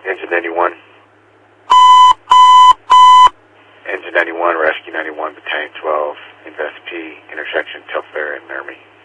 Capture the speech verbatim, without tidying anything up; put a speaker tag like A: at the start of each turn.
A: Engine ninety-one. Engine ninety-one, Rescue ninety-one, Battalion twelve, Invest P, intersection Telfair and Laramie.